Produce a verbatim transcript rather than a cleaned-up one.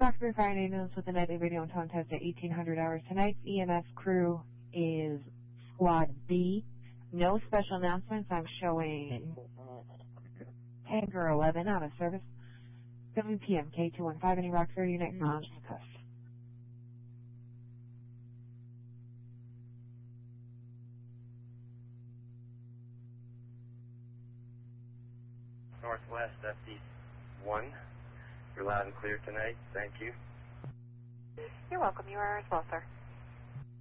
Roxbury Fire and Ambulance with a nightly radio and tone test at eighteen hundred hours tonight. E M S crew is Squad B. No special announcements. I'm showing Tanker eleven out of service. W P M K two one five, any Roxbury unit acknowledged discussed. Northwest F D one. You're loud and clear tonight. Thank you. You're welcome. You are as well, sir.